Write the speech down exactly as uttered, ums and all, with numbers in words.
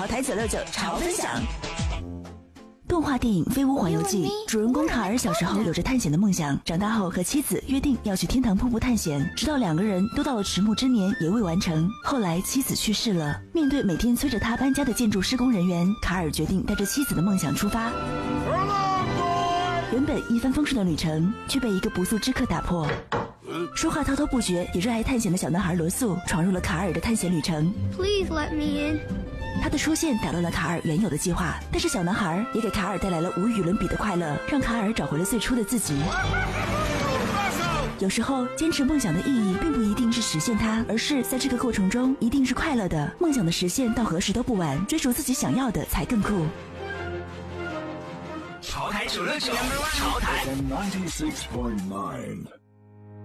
潮台九六九潮分享。动画电影《飞屋环游记》，主人公卡尔小时候有着探险的梦想，长大后和妻子约定要去天堂瀑布探险，直到两个人都到了迟暮之年也未完成。后来妻子去世了，面对每天催着他搬家的建筑施工人员，卡尔决定带着妻子的梦想出发。原本一帆风顺的旅程，却被一个不速之客打破。说话滔滔不绝也热爱探险的小男孩罗素闯入了卡尔的探险旅程。 Please let me in。 他的出现打乱了卡尔原有的计划，但是小男孩也给卡尔带来了无与伦比的快乐，让卡尔找回了最初的自己。有时候坚持梦想的意义并不一定是实现它，而是在这个过程中一定是快乐的。梦想的实现到何时都不晚，追逐自己想要的才更酷。 潮台九六九，潮台。 ninety-six point nine